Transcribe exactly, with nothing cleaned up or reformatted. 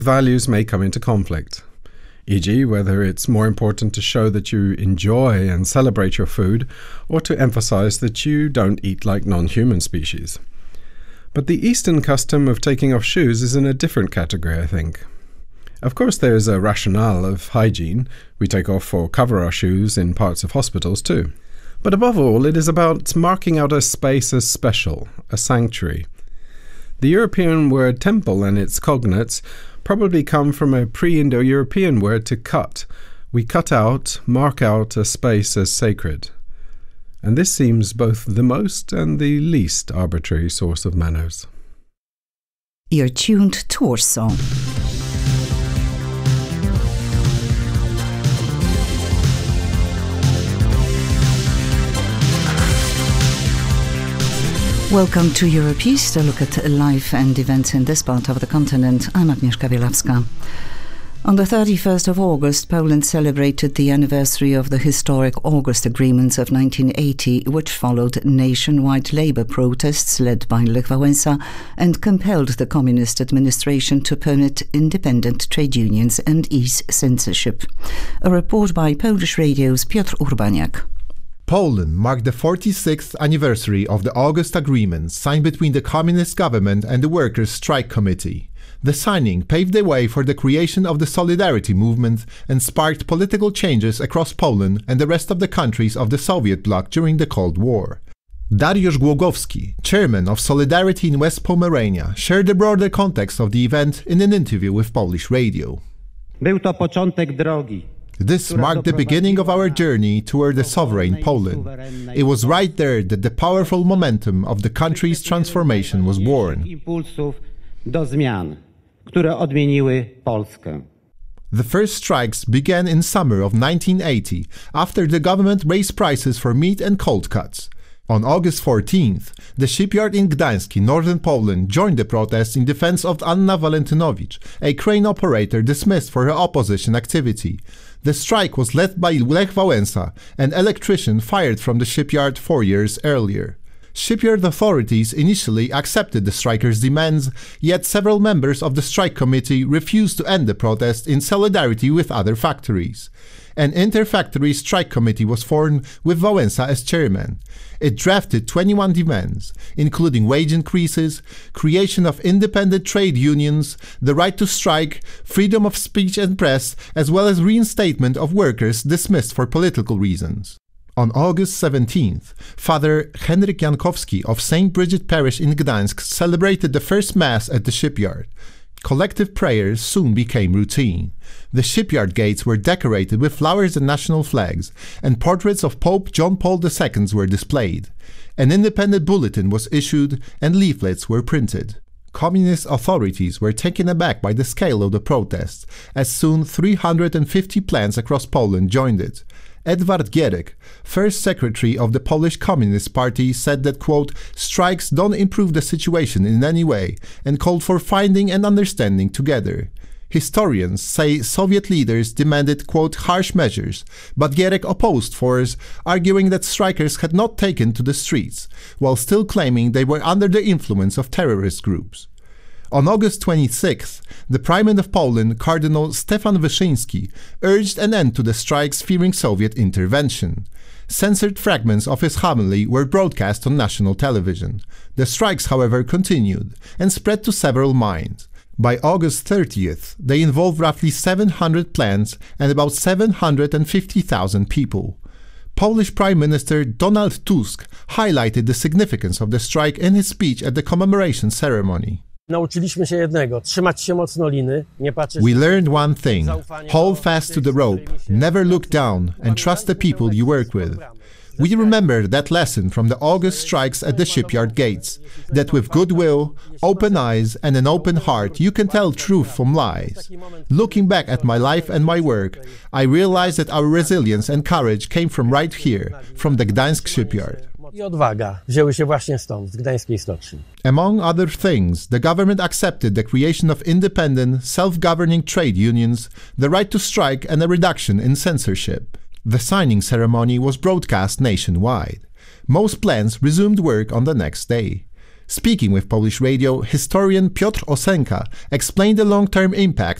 values may come into conflict, for example whether it's more important to show that you enjoy and celebrate your food or to emphasize that you don't eat like non-human species. But the Eastern custom of taking off shoes is in a different category, I think. Of course there is a rationale of hygiene. We take off or cover our shoes in parts of hospitals too. But above all, it is about marking out a space as special, a sanctuary. The European word temple and its cognates probably come from a pre-Indo-European word to cut. We cut out, mark out a space as sacred. And this seems both the most and the least arbitrary source of manners. You're tuned to Warsaw. Welcome to Europe East, a look at life and events in this part of the continent. I'm Agnieszka Bielawska. On the thirty-first of August, Poland celebrated the anniversary of the historic August Agreements of nineteen eighty, which followed nationwide labour protests led by Lech Wałęsa and compelled the communist administration to permit independent trade unions and ease censorship. A report by Polish Radio's Piotr Urbaniak. Poland marked the forty-sixth anniversary of the August Agreement signed between the communist government and the Workers' Strike Committee. The signing paved the way for the creation of the Solidarity movement and sparked political changes across Poland and the rest of the countries of the Soviet bloc during the Cold War. Dariusz Głogowski, chairman of Solidarity in West Pomerania, shared the broader context of the event in an interview with Polish Radio. Był to początek drogi. This marked the beginning of our journey toward a sovereign Poland. It was right there that the powerful momentum of the country's transformation was born. The first strikes began in summer of nineteen eighty, after the government raised prices for meat and cold cuts. On August fourteenth, the shipyard in Gdańsk in northern Poland joined the protests in defense of Anna Walentynowicz, a crane operator dismissed for her opposition activity. The strike was led by Lech Wałęsa, an electrician fired from the shipyard four years earlier. Shipyard authorities initially accepted the strikers' demands, yet several members of the strike committee refused to end the protest in solidarity with other factories. An inter-factory strike committee was formed with Wałęsa as chairman. It drafted twenty-one demands, including wage increases, creation of independent trade unions, the right to strike, freedom of speech and press, as well as reinstatement of workers dismissed for political reasons. On August seventeenth, Father Henryk Jankowski of Saint Bridget Parish in Gdańsk celebrated the first Mass at the shipyard. Collective prayers soon became routine. The shipyard gates were decorated with flowers and national flags, and portraits of Pope John Paul the Second were displayed. An independent bulletin was issued and leaflets were printed. Communist authorities were taken aback by the scale of the protests, as soon three hundred fifty plants across Poland joined it. Edward Gierek, first secretary of the Polish Communist Party, said that, quote, strikes don't improve the situation in any way, and called for finding and understanding together. Historians say Soviet leaders demanded, quote, harsh measures, but Gierek opposed force, arguing that strikers had not taken to the streets, while still claiming they were under the influence of terrorist groups. On August twenty-sixth, the Primate of Poland, Cardinal Stefan Wyszyński, urged an end to the strikes fearing Soviet intervention. Censored fragments of his homily were broadcast on national television. The strikes, however, continued and spread to several mines. By August thirtieth, they involved roughly seven hundred plants and about seven hundred fifty thousand people. Polish Prime Minister Donald Tusk highlighted the significance of the strike in his speech at the commemoration ceremony. We learned one thing: hold fast to the rope, never look down, and trust the people you work with. We remember that lesson from the August strikes at the shipyard gates, that with goodwill, open eyes, and an open heart you can tell truth from lies. Looking back at my life and my work, I realized that our resilience and courage came from right here, from the Gdańsk shipyard. Among other things, the government accepted the creation of independent, self-governing trade unions, the right to strike, and a reduction in censorship. The signing ceremony was broadcast nationwide. Most plants resumed work on the next day. Speaking with Polish Radio, historian Piotr Osenka explained the long-term impact